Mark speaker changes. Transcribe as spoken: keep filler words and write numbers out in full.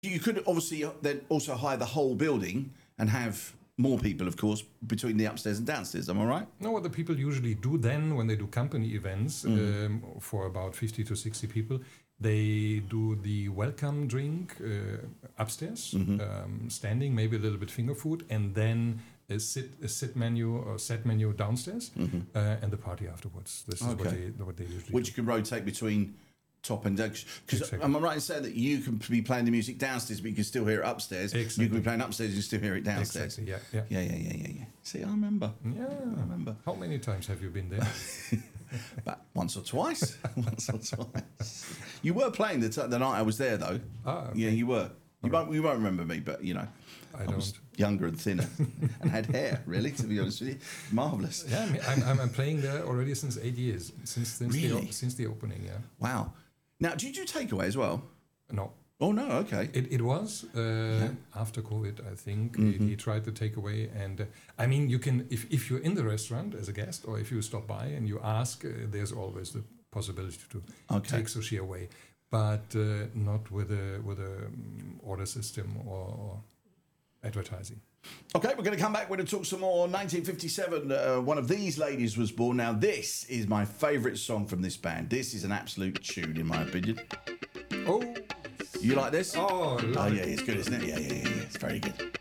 Speaker 1: You could obviously then also hire the whole building and have more people, of course, between the upstairs and downstairs. Am I right?
Speaker 2: No, what the people usually do then when they do company events mm. um, for about fifty to sixty people, they do the welcome drink uh, upstairs, mm-hmm. um, standing, maybe a little bit finger food, and then a sit a sit menu or set menu downstairs, mm-hmm. uh, and the party afterwards. This is okay. what they what they usually
Speaker 1: Which
Speaker 2: do.
Speaker 1: you can rotate between top and down. Because exactly. am I right in saying that you can be playing the music downstairs, but you can still hear it upstairs?
Speaker 2: Exactly.
Speaker 1: You can be playing upstairs, you can still hear it downstairs.
Speaker 2: Exactly. Yeah, yeah,
Speaker 1: yeah, yeah, yeah, yeah. yeah. See, I remember.
Speaker 2: Yeah,
Speaker 1: I remember.
Speaker 2: How many times have you been there?
Speaker 1: About once or twice. once or twice. You were playing the, t- the night I was there, though.
Speaker 2: Ah, okay.
Speaker 1: Yeah, you were. You right. won't. You won't remember me, but you know,
Speaker 2: I, I
Speaker 1: don't. was younger and thinner, and had hair. Really, to be honest with you, marvelous.
Speaker 2: Yeah, I'm, I'm, I'm playing there already since eight years. Since since
Speaker 1: really?
Speaker 2: the since the opening. Yeah.
Speaker 1: Wow. Now, did you take away as well?
Speaker 2: No.
Speaker 1: Oh no. Okay.
Speaker 2: It it was uh, yeah. after COVID, I think. Mm-hmm. He, he tried to take away, and uh, I mean, you can if if you're in the restaurant as a guest, or if you stop by and you ask, uh, there's always the possibility to
Speaker 1: okay.
Speaker 2: take sushi away. But uh, not with a with a um, order system or, or advertising.
Speaker 1: Okay, we're going to come back. We're going to talk some more. nineteen fifty-seven, uh, one of these ladies was born. Now, this is my favourite song from this band. This is an absolute tune, in my opinion.
Speaker 2: Oh,
Speaker 1: you like this?
Speaker 2: Oh,
Speaker 1: oh yeah, it's good, isn't it? Yeah, yeah, yeah, yeah. It's very good.